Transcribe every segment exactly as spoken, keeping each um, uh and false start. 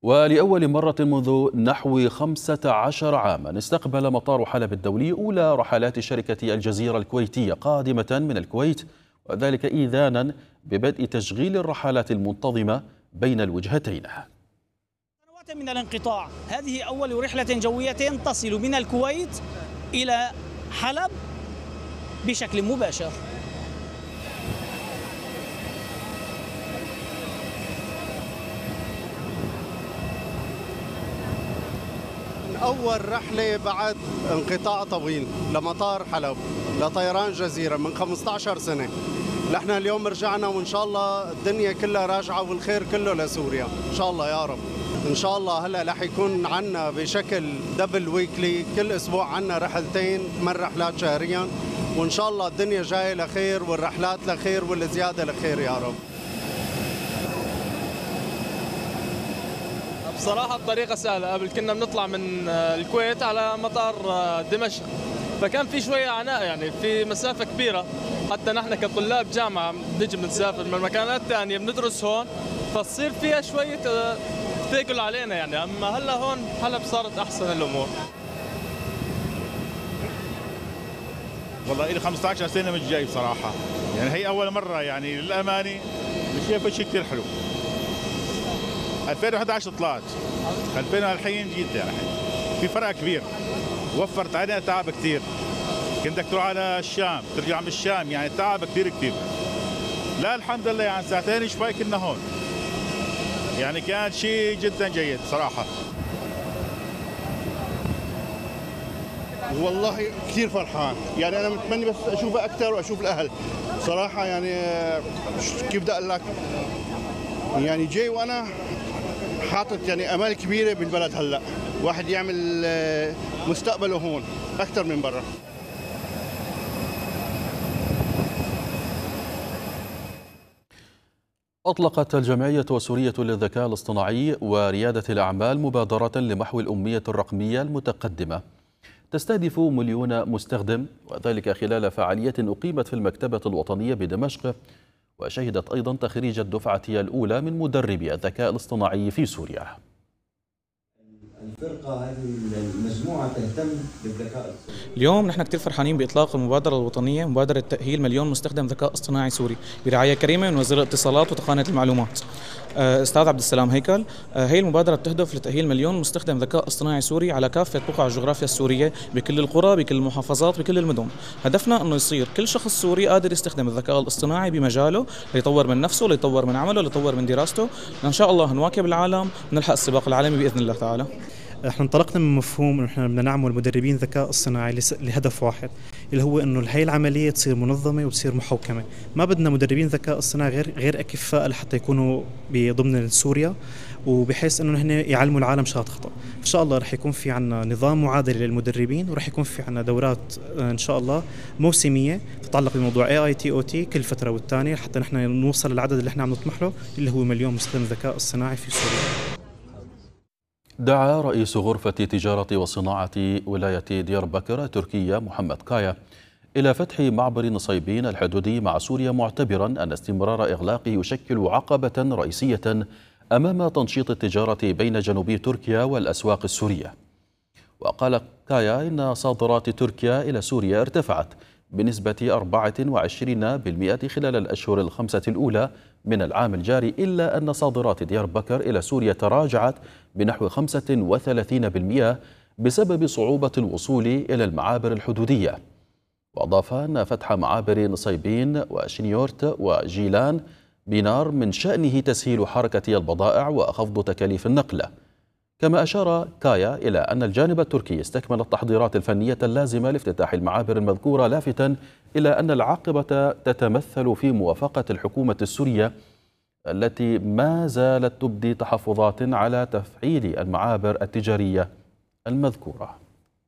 ولأول مرة منذ نحو خمسة عشر عاما استقبل مطار حلب الدولي أولى رحلات شركة الجزيرة الكويتية قادمة من الكويت، وذلك إذانا ببدء تشغيل الرحلات المنتظمة بين الوجهتين. سنوات من الانقطاع، هذه أول رحلة جوية تصل من الكويت إلى حلب بشكل مباشر. أول رحلة بعد انقطاع طويل لمطار حلب لطيران جزيرة من خمسة عشر سنة. نحن اليوم رجعنا وإن شاء الله الدنيا كلها راجعة والخير كله لسوريا إن شاء الله يا رب. إن شاء الله هلا رح يكون عنا بشكل دبل ويكلي، كل أسبوع عنا رحلتين، ثمان رحلات شهريا، وإن شاء الله الدنيا جاية لخير والرحلات لخير والزيادة لخير يا رب. بصراحة الطريقة سهلة. قبل كنا بنطلع من الكويت على مطار دمشق، فكان في شوية عناء، يعني في مسافة كبيرة. حتى نحن كطلاب جامعة بنجي بنسافر من مكانات ثانية بندرس هون، فتصير فيها شوية ثقل علينا يعني. أما هلا هون حلب صارت أحسن الأمور. والله إلي خمسة عشر سنة مش جاي بصراحة، يعني هي أول مرة يعني للأمانة شايفة شيء كثير حلو. ألفين وأحد عشر طلعت، ألفين الحين جيت، يعني في فرق كبير، وفرت علينا تعب كثير. كنتك تروح على الشام ترجع من الشام، يعني تعب كثير كثير. لا الحمد لله، يعني ساعتين شوي كنا هون، يعني كان شيء جدا جيد صراحة. والله كثير فرحان، يعني أنا متمني بس أشوفها أكثر وأشوف الأهل صراحة. يعني كيف بدي أقول لك، يعني جاي وأنا حاطط يعني امال كبيره بالبلد. هلا واحد يعمل مستقبله هون اكثر من برا. أطلقت الجمعية السورية للذكاء الاصطناعي وريادة الأعمال مبادرة لمحو الأمية الرقمية المتقدمة تستهدف مليون مستخدم، وذلك خلال فعالية أقيمت في المكتبة الوطنية بدمشق، وشهدت أيضا تخريج الدفعة الأولى من مدربي الذكاء الاصطناعي في سوريا. الفرقة هذه المجموعة تهتم بالذكاء الاصطناعي. اليوم نحن كثير فرحانين بإطلاق المبادرة الوطنية، مبادرة تأهيل مليون مستخدم ذكاء اصطناعي سوري برعاية كريمة من وزير الاتصالات وتقنية المعلومات أستاذ عبد السلام هيكل. هي المبادرة بتهدف لتأهيل مليون مستخدم ذكاء اصطناعي سوري على كافة بقع الجغرافيا السورية، بكل القرى، بكل المحافظات، بكل المدن. هدفنا أنه يصير كل شخص سوري قادر يستخدم الذكاء الاصطناعي بمجاله ليطور من نفسه، ليطور من عمله، ليطور من دراسته. إن شاء الله نواكب العالم ونلحق السباق العالمي بإذن الله تعالى. احنا انطلقنا من مفهوم انه احنا بدنا نعمل مدربين ذكاء اصطناعي لهدف واحد، اللي هو انه هي العمليه تصير منظمه وتصير محوكمه. ما بدنا مدربين ذكاء اصطناعي غير غير اكفاء لحتى يكونوا ضمن سوريا، وبحيث انه هن يعلموا العالم شغلات خطا. ان شاء الله رح يكون في عنا نظام معادل للمدربين، ورح يكون في عنا دورات ان شاء الله موسميه تتعلق بموضوع اي اي تي او تي كل فتره والثانيه، حتى نحن نوصل للعدد اللي احنا عم نطمح له، اللي هو مليون مستخدم ذكاء اصطناعي في سوريا. دعا رئيس غرفة تجارة وصناعة ولاية ديار بكر تركيا محمد كايا إلى فتح معبر نصيبين الحدودي مع سوريا، معتبرا أن استمرار إغلاقه يشكل عقبة رئيسية أمام تنشيط التجارة بين جنوب تركيا والأسواق السورية. وقال كايا إن صادرات تركيا إلى سوريا ارتفعت بنسبة أربعة وعشرين بالمئة خلال الأشهر الخمسة الأولى من العام الجاري، إلا أن صادرات ديار بكر إلى سوريا تراجعت بنحو خمسة وثلاثين بالمئة بسبب صعوبة الوصول إلى المعابر الحدودية. وأضاف أن فتح معابر نصيبين وشنيورت وجيلان بنار من شأنه تسهيل حركة البضائع وخفض تكاليف النقل. كما أشار كايا إلى أن الجانب التركي استكمل التحضيرات الفنية اللازمة لافتتاح المعابر المذكورة، لافتا إلى أن العاقبة تتمثل في موافقة الحكومة السورية التي ما زالت تبدي تحفظات على تفعيل المعابر التجارية المذكورة.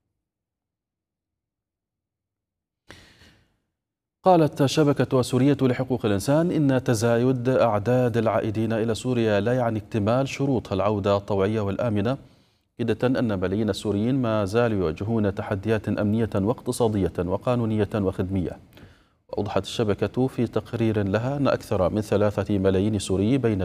قالت الشبكة السورية لحقوق الإنسان إن تزايد أعداد العائدين إلى سوريا لا يعني اكتمال شروط العودة الطوعية والآمنة، إذا أن ملايين السوريين ما زالوا يواجهون تحديات أمنية واقتصادية وقانونية وخدمية. وأوضحت الشبكة في تقرير لها أن أكثر من ثلاثة ملايين سوري بين